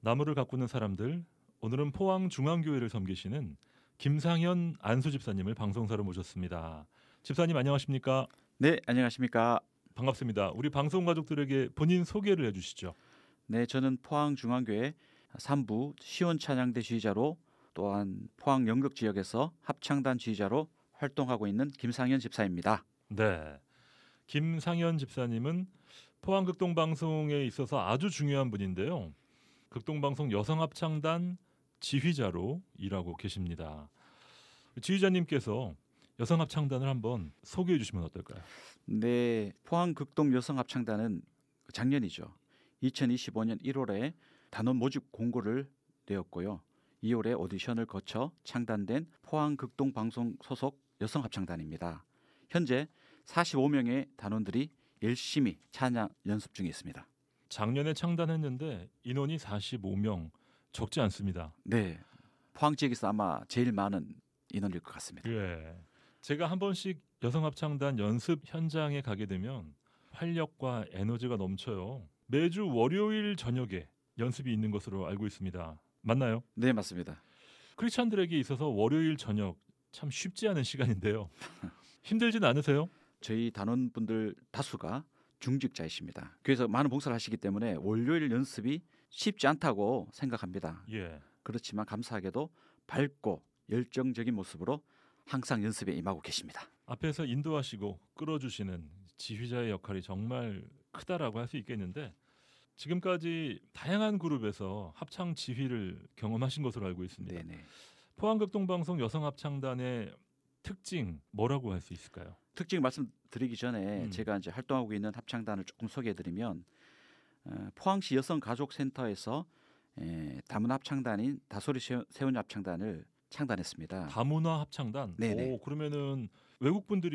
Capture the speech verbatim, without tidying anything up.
나무를 가꾸는 사람들, 오늘은 포항중앙교회를 섬기시는 김상현 안수 집사님을 방송사로 모셨습니다. 집사님 안녕하십니까? 네, 안녕하십니까? 반갑습니다. 우리 방송 가족들에게 본인 소개를 해주시죠. 네, 저는 포항중앙교회 삼부 시온찬양대 지휘자로 또한 포항 영덕 지역에서 합창단 지휘자로 활동하고 있는 김상현 집사입니다. 네, 김상현 집사님은 포항극동방송에 있어서 아주 중요한 분인데요. 극동방송 여성합창단 지휘자로 일하고 계십니다. 지휘자님께서 여성합창단을 한번 소개해 주시면 어떨까요? 네, 포항 극동 여성 합창단은 작년이죠. 이천이십오 년 일월에 단원 모집 공고를 내었고요. 이월에 오디션을 거쳐 창단된 포항 극동 방송 소속 여성 합창단입니다. 현재 사십오 명의 단원들이 열심히 찬양 연습 중에 있습니다. 작년에 창단했는데 인원이 사십오 명, 적지 않습니다. 네, 포항 지역에서 아마 제일 많은 인원일 것 같습니다. 예. 제가 한 번씩 여성합창단 연습 현장에 가게 되면 활력과 에너지가 넘쳐요. 매주 월요일 저녁에 연습이 있는 것으로 알고 있습니다. 맞나요? 네, 맞습니다. 크리스찬들에게 있어서 월요일 저녁 참 쉽지 않은 시간인데요. 힘들진 않으세요? 저희 단원분들 다수가 중직자이십니다. 그래서 많은 봉사를 하시기 때문에 월요일 연습이 쉽지 않다고 생각합니다. 예. 그렇지만 감사하게도 밝고 열정적인 모습으로 항상 연습에 임하고 계십니다. 앞에서 인도하시고 끌어주시는 지휘자의 역할이 정말 크다라고 할 수 있겠는데 지금까지 다양한 그룹에서 합창 지휘를 경험하신 것으로 알고 있습니다. 네네. 포항극동방송 여성합창단의 특징 뭐라고 할 수 있을까요? 특징 말씀드리기 전에 음. 제가 이제 활동하고 있는 합창단을 조금 소개해드리면 어, 포항시 여성가족센터에서 에, 다문 합창단인 다소리 세운 합창단을 창단했습니다. 다문화 합창단. 네네. 오, 그러면은 외국 분들이